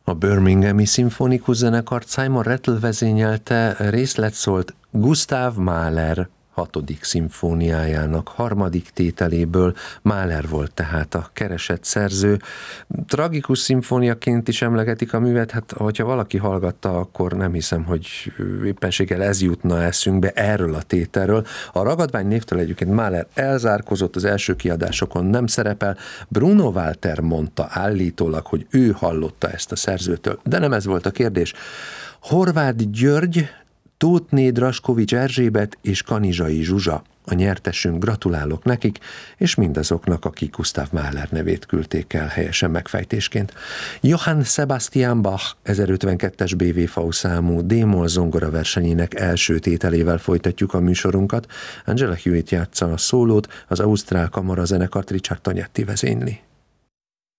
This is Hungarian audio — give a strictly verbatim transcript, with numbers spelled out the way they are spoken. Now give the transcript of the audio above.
A Birminghami Szimfonikus Zenekart Simon Rattle vezényelte, részlet szólt Gustav Mahler hatodik szimfóniájának harmadik tételéből. Mahler volt tehát a keresett szerző. Tragikus szimfóniaként is emlegetik a művet, hát hogyha valaki hallgatta, akkor nem hiszem, hogy éppenséggel ez jutna eszünkbe erről a tételről. A ragadvány névtől egyébként Mahler elzárkozott, az első kiadásokon nem szerepel. Bruno Walter mondta állítólag, hogy ő hallotta ezt a szerzőtől, de nem ez volt a kérdés. Horváth György, Tóthné Draskovics Erzsébet és Kanizsai Zsuzsa a nyertesünk, gratulálok nekik, és mindazoknak, akik Gustav Mahler nevét küldték el helyesen megfejtésként. Johann Sebastian Bach ezerötvenkettes bé vé vé számú D-moll zongora versenyének első tételével folytatjuk a műsorunkat. Angela Hewitt játsza a szólót, az Ausztrál Kamara zenekart Richard Tognetti vezényli.